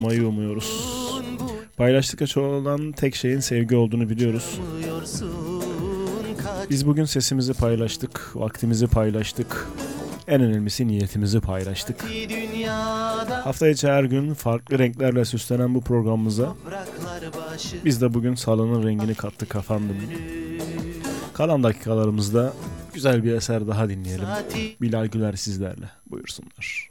olmayı umuyoruz. Paylaştıkça olan tek şeyin sevgi olduğunu biliyoruz. Biz bugün sesimizi paylaştık, vaktimizi paylaştık. En önemlisi niyetimizi paylaştık. Hafta içi her gün farklı renklerle süslenen bu programımıza biz de bugün salonun rengini kattık efendim. Kalan dakikalarımızda güzel bir eser daha dinleyelim. Bilal Güler sizlerle. Buyursunlar.